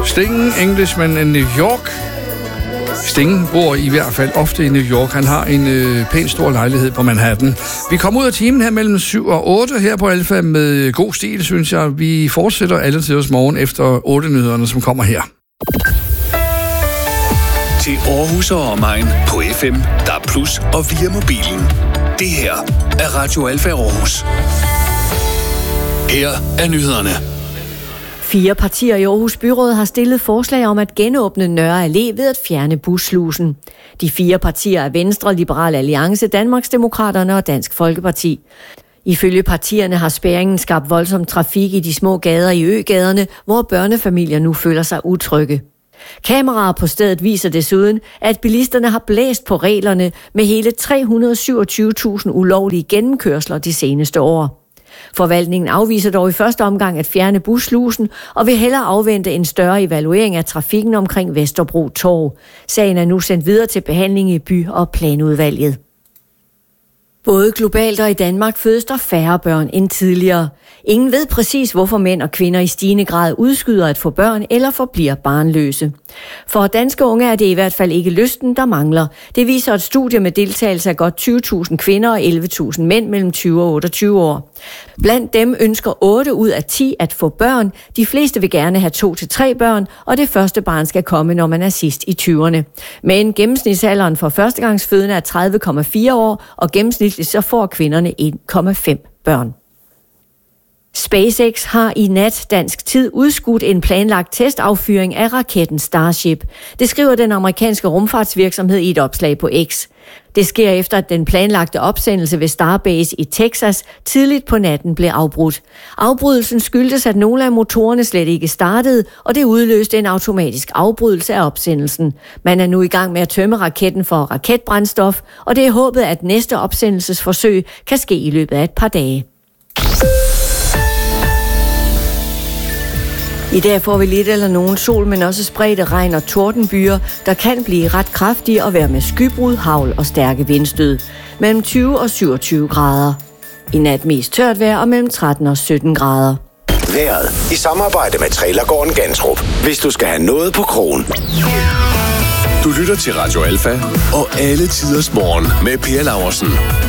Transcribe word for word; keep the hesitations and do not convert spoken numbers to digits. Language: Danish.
Sting, Englishman in New York. Sting bor i hvert fald ofte i New York. Han har en øh, pæn stor lejlighed på Manhattan. Vi kommer ud af timen her mellem syv og otte her på Alfa med god stil, synes jeg. Vi fortsætter alle tiders morgen efter otte nyhederne, som kommer her. Til Aarhus og omegn på F M, D A B plus og via mobilen. Det her er Radio Alfa Aarhus. Her er nyhederne. Fire partier i Aarhus Byråd har stillet forslag om at genåbne Nørre Allé ved at fjerne busslusen. De fire partier er Venstre, Liberal Alliance, Danmarksdemokraterne og Dansk Folkeparti. Ifølge partierne har spærringen skabt voldsom trafik i de små gader i øgaderne, hvor børnefamilier nu føler sig utrygge. Kameraer på stedet viser desuden, at bilisterne har blæst på reglerne med hele tre hundrede og syvogtyve tusind ulovlige gennemkørsler de seneste år. Forvaltningen afviser dog i første omgang at fjerne buslusen og vil hellere afvente en større evaluering af trafikken omkring Vesterbro Torv. Sagen er nu sendt videre til behandling i by- og planudvalget. Både globalt og i Danmark fødes der færre børn end tidligere. Ingen ved præcis, hvorfor mænd og kvinder i stigende grad udskyder at få børn eller forbliver barnløse. For danske unge er det i hvert fald ikke lysten, der mangler. Det viser et studie med deltagelse af godt tyve tusind kvinder og elleve tusind mænd mellem tyve og otteogtyve år. Blandt dem ønsker otte ud af ti at få børn. De fleste vil gerne have to til tre børn, og det første barn skal komme, når man er sidst i tyverne. Men gennemsnitsalderen for førstegangsfødende er tredive komma fire år, og gennemsnitligt så får kvinderne en komma fem børn. SpaceX har i nat dansk tid udskudt en planlagt testaffyring af raketten Starship. Det skriver den amerikanske rumfartsvirksomhed i et opslag på X. Det sker efter, at den planlagte opsendelse ved Starbase i Texas tidligt på natten blev afbrudt. Afbrydelsen skyldtes, at nogle af motorerne slet ikke startede, og det udløste en automatisk afbrydelse af opsendelsen. Man er nu i gang med at tømme raketten for raketbrændstof, og det er håbet, at næste opsendelsesforsøg kan ske i løbet af et par dage. I dag får vi lidt eller nogen sol, men også spredte regn og tordenbyer, der kan blive ret kraftige og være med skybrud, hagl og stærke vindstød. Mellem tyve og syvogtyve grader. I nat mest tørt vejr og mellem tretten og sytten grader. Vejret i samarbejde med Trailergården Gantrup. Hvis du skal have noget på krogen. Du lytter til Radio Alfa og alle tiders morgen med Per Laursen.